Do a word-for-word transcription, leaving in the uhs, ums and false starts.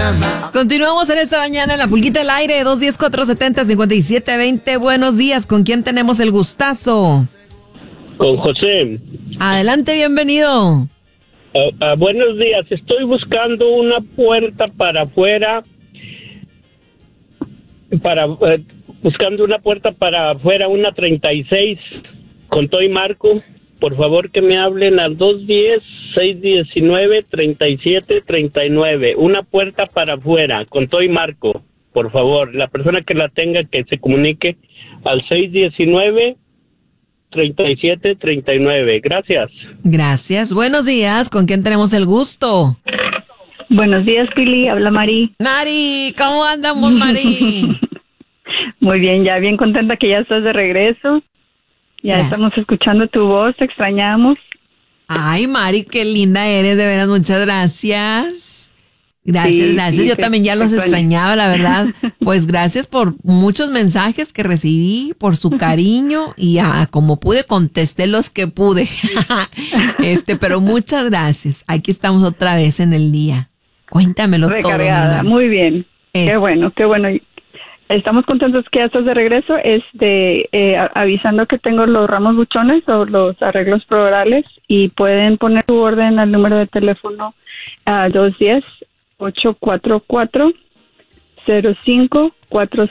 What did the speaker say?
Continuamos en esta mañana en la Pulguita del Aire, dos uno cero, cuatro siete cero, cinco siete dos cero. Buenos días, ¿con quién tenemos el gustazo? Con José. Adelante, bienvenido. Uh, uh, buenos días, estoy buscando una puerta para afuera, para uh, buscando una puerta para afuera, una treinta y seis, con Toy Marco. Por favor que me hablen al dos uno cero, seis uno nueve, tres siete tres nueve. Una puerta para afuera, con Toy Marco. Por favor, la persona que la tenga que se comunique al seis uno nueve, tres siete tres nueve. Gracias. Gracias. Buenos días, ¿con quién tenemos el gusto? Buenos días, Pili, habla Mari. Mari, ¿cómo andamos, Mari? Muy bien, ya bien contenta que ya estás de regreso. Ya Gracias. Estamos escuchando tu voz, te extrañamos. Ay, Mari, qué linda eres, de veras, muchas gracias. Gracias, sí, gracias. Sí, Yo te, también ya los extrañaba, la verdad. Pues gracias por muchos mensajes que recibí, por su cariño y ah, como pude contesté los que pude. este, pero muchas gracias. Aquí estamos otra vez en el día. Cuéntamelo Recargada, todo. muy bien. Eso. Qué bueno, qué bueno. Estamos contentos que ya estás de regreso, este, eh, avisando que tengo los ramos buchones o los arreglos florales y pueden poner su orden al número de teléfono a uh, dos uno cero, ocho cuatro cuatro, cero cinco cuatro